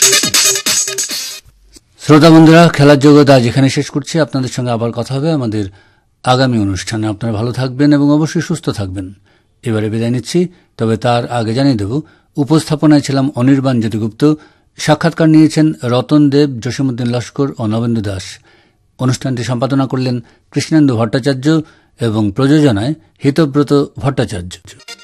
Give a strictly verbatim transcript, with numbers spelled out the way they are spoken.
শ্রোতা বন্ধুরা, খেলার জগৎ আজ এখানে শেষ করছি। আপনাদের সঙ্গে আবার কথা হবে আমাদের আগামী অনুষ্ঠানে। আপনারা ভালো থাকবেন এবং অবশ্যই সুস্থ থাকবেন। এবারে বিদায় নিচ্ছি, তবে তার আগে জানিয়ে দেব, উপস্থাপনায় ছিলাম অনির্বাণ জ্যোতিগুপ্ত, সাক্ষাৎকার নিয়েছেন রতন দেব, জসীমউদ্দিন লস্কর ও নবেন্দু দাস। অনুষ্ঠানটি সম্পাদনা করলেন কৃষ্ণেন্দু ভট্টাচার্য এবং প্রযোজনায় হিতব্রত ভট্টাচার্য।